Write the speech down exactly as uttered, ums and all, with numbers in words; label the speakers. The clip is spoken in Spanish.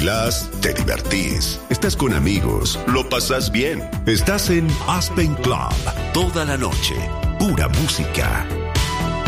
Speaker 1: Bailás, te divertís, estás con amigos, lo pasás bien. Estás en Aspen Club, toda la noche, pura música.